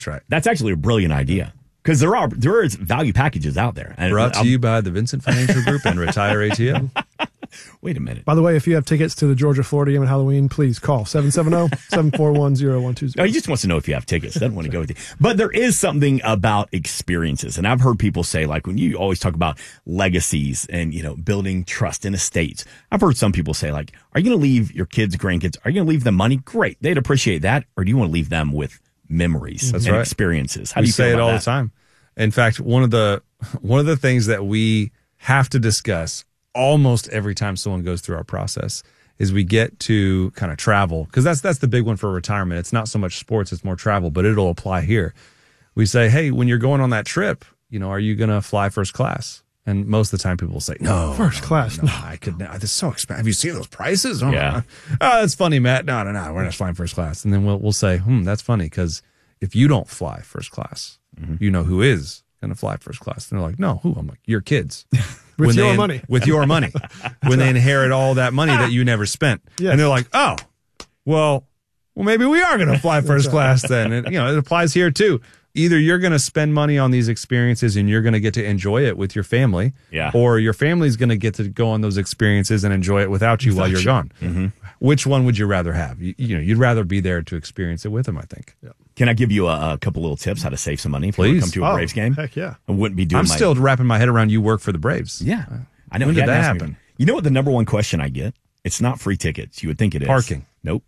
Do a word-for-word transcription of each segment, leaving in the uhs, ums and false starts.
That's right. That's actually a brilliant idea. Because there are there is value packages out there. And Brought to you by the Vincent Financial Group and Retire A T M. Wait a minute. By the way, if you have tickets to the Georgia-Florida game at Halloween, please call seven seven zero, seven four one, zero one two zero. No, he just wants to know if you have tickets. Doesn't want to go with you. But there is something about experiences. And I've heard people say, like, when you always talk about legacies and, you know, building trust in estates, I've heard some people say, like, are you going to leave your kids, grandkids, are you going to leave them money? Great. They'd appreciate that. Or do you want to leave them with memories That's and right. experiences? How we do you feel say it about all that? the time. In fact, one of the one of the things that we have to discuss almost every time someone goes through our process is we get to kind of travel, because that's that's the big one for retirement. It's not so much sports, it's more travel, but it'll apply here. We say, hey, when you're going on that trip, you know, are you going to fly first class? And most of the time people will say, no. First class. No, no, I could not. This is so expensive. Have you seen those prices? Oh, Yeah. oh, that's funny, Matt. No, no, no. We're not flying first class. And then we'll we'll say, hmm, that's funny, because if you don't fly first class, mm-hmm. you know who is going to fly first class. And they're like, no, who? I'm like, your kids. With when your they, money. With your money. When they inherit all that money that you never spent. Yes. And they're like, oh, well, well, maybe we are going to fly first class then. And, you know, it applies here too. Either you're going to spend money on these experiences and you're going to get to enjoy it with your family, Yeah. or your family's going to get to go on those experiences and enjoy it without you Without while you're you. gone. Mm-hmm. Which one would you rather have? You, you know, you'd rather be there to experience it with them, I think. Yeah. Can I give you a, a couple little tips how to save some money if you want to Please. come to a Oh, Braves game? heck yeah. I wouldn't be doing I'm my, still wrapping my head around you work for the Braves. Yeah. I know. When You did hadn't that asked me. happen? You know what the number one question I get? It's not free tickets. You would think it is. Parking. Nope.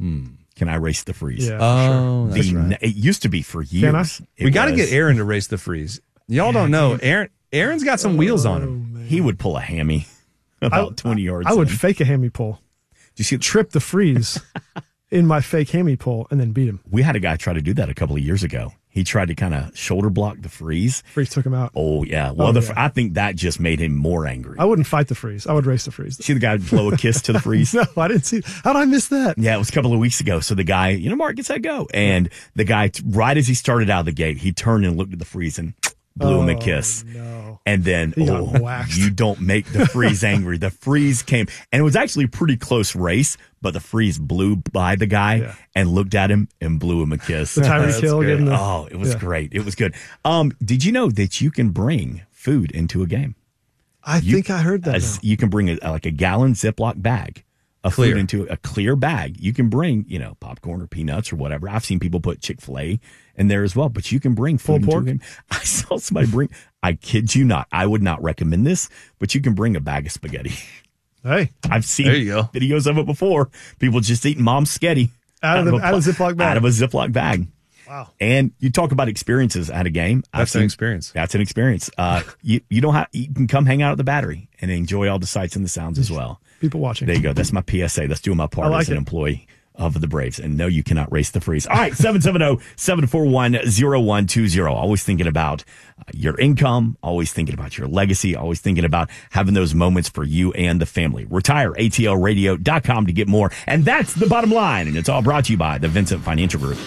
Can I race the freeze? Yeah. Oh, The, n- It used to be for years. Can I? It we got to was- get Aaron to race the freeze. Y'all don't know. Aaron Aaron's got some wheels on him. He would pull a hammy about I- twenty yards. I would in. fake a hammy pull, Do you see? trip the freeze in my fake hammy pull, and then beat him. We had a guy try to do that a couple of years ago. He tried to kind of shoulder block the freeze. Freeze took him out. Oh yeah. Well, Oh, the, yeah. I think that just made him more angry. I wouldn't fight the freeze. I would race the freeze. See the guy blow a kiss to the freeze? No, I didn't see. How did I miss that? Yeah, it was a couple of weeks ago. So the guy, you know, Mark gets that go. And the guy, right as he started out of the gate, he turned and looked at the freeze and blew him a kiss. No. And then, He got oh, waxed. you don't make the freeze angry. The freeze came, and it was actually a pretty close race, but the freeze blew by the guy Yeah. and looked at him and blew him a kiss. The Tyreek That's Hill great. getting the- Oh, it was yeah. great. It was good. Um, did you know that you can bring food into a game? I You- think I heard that. As now. you can bring a, like a gallon Ziploc bag of Clear. food into a clear bag. You can bring, you know, popcorn or peanuts or whatever. I've seen people put Chick-fil-A in there as well, but you can bring food Pulled into a pork? game. I saw somebody bring, I kid you not, I would not recommend this, but you can bring a bag of spaghetti. Hey, I've seen There you go. videos of it before. People just eating mom's spaghetti Out of the- a out of pla- Ziploc bag. Out of a Ziploc bag. wow. And you talk about experiences at a game. I've That's an seen- experience. That's an experience. Uh, you, you don't have, you can come hang out at the Battery and enjoy all the sights and the sounds as well. People watching. There you go. That's my P S A. That's doing my part I like as an it. employee of the Braves. And no, you cannot race the freeze. All right, seven seven zero, seven four one, zero one two zero. Always thinking about uh, your income, always thinking about your legacy, always thinking about having those moments for you and the family. Retire A T L radio dot com to get more. And that's the bottom line. And it's all brought to you by the Vincent Financial Group.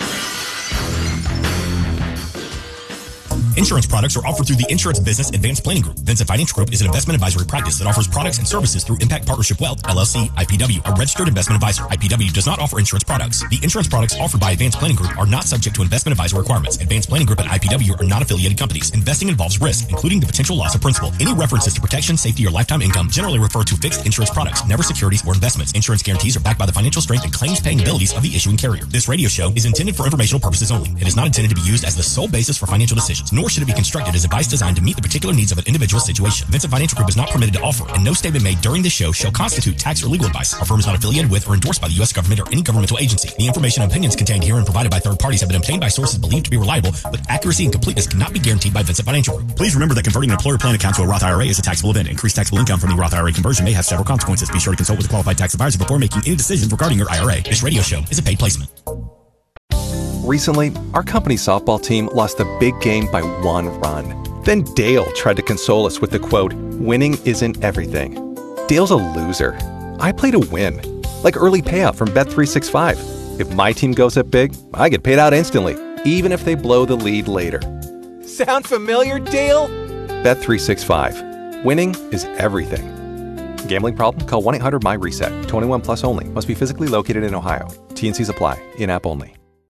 Insurance products are offered through the Insurance Business Advanced Planning Group. Vincent Financial Group is an investment advisory practice that offers products and services through Impact Partnership Wealth, L L C, I P W, a registered investment advisor. I P W does not offer insurance products. The insurance products offered by Advanced Planning Group are not subject to investment advisor requirements. Advanced Planning Group and I P W are not affiliated companies. Investing involves risk, including the potential loss of principal. Any references to protection, safety, or lifetime income generally refer to fixed insurance products, never securities or investments. Insurance guarantees are backed by the financial strength and claims paying abilities of the issuing carrier. This radio show is intended for informational purposes only. It is not intended to be used as the sole basis for financial decisions, nor should it be constructed as advice designed to meet the particular needs of an individual situation. Vincent Financial Group is not permitted to offer, and no statement made during this show shall constitute tax or legal advice. Our firm is not affiliated with or endorsed by the U S government or any governmental agency. The information and opinions contained herein provided by third parties have been obtained by sources believed to be reliable, but accuracy and completeness cannot be guaranteed by Vincent Financial Group. Please remember that converting an employer plan account to a Roth I R A is a taxable event. Increased taxable income from the Roth I R A conversion may have several consequences. Be sure to consult with a qualified tax advisor before making any decisions regarding your I R A. This radio show is a paid placement. Recently, our company softball team lost a big game by one run. Then Dale tried to console us with the quote, "Winning isn't everything." Dale's a loser. I play to win. Like early payout from Bet three sixty-five. If my team goes up big, I get paid out instantly, even if they blow the lead later. Sound familiar, Dale? Bet three sixty-five. Winning is everything. Gambling problem? Call one eight hundred M Y RESET. twenty-one plus only. Must be physically located in Ohio. T and C's apply. In-app only.